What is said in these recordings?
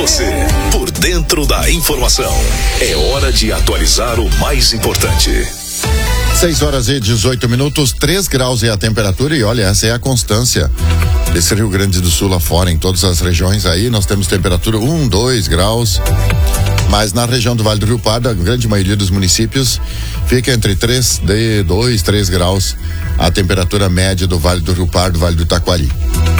Você, por dentro da informação. É hora de atualizar o mais importante. 6h18, 3 graus é a temperatura e olha, essa é a constância desse Rio Grande do Sul lá fora, em todas as regiões aí, nós temos temperatura 1, 2 graus, mas na região do Vale do Rio Pardo, a grande maioria dos municípios fica entre 3 graus, a temperatura média do Vale do Rio Pardo, Vale do Taquari.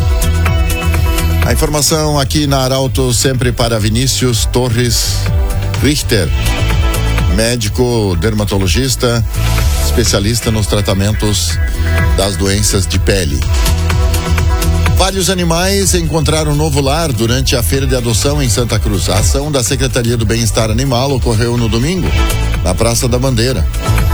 A informação aqui na Arauto sempre para Vinícius Torres Richter, médico dermatologista, especialista nos tratamentos das doenças de pele. Vários animais encontraram um novo lar durante a feira de adoção em Santa Cruz. A ação da Secretaria do Bem-Estar Animal ocorreu no domingo, na Praça da Bandeira,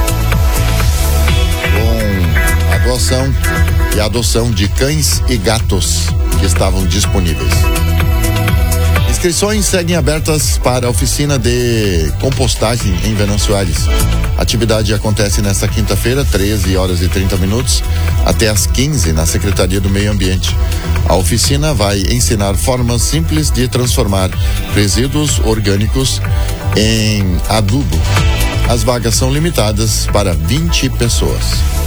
com adoção de cães e gatos que estavam disponíveis. Inscrições seguem abertas para a oficina de compostagem em Venâncio Aires. A atividade acontece nesta quinta-feira, 13h30, até às 15h, na Secretaria do Meio Ambiente. A oficina vai ensinar formas simples de transformar resíduos orgânicos em adubo. As vagas são limitadas para 20 pessoas.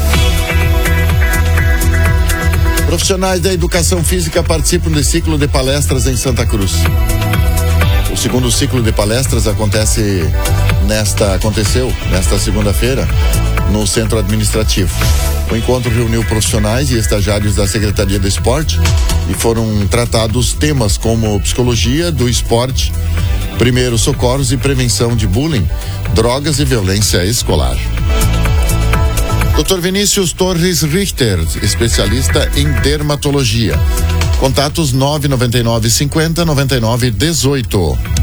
Profissionais da educação física participam do ciclo de palestras em Santa Cruz. O segundo ciclo de palestras aconteceu nesta segunda-feira no Centro Administrativo. O encontro reuniu profissionais e estagiários da Secretaria do Esporte e foram tratados temas como psicologia do esporte, primeiros socorros e prevenção de bullying, drogas e violência escolar. Dr. Vinícius Torres Richter, especialista em dermatologia. Contatos 999 50 99 18.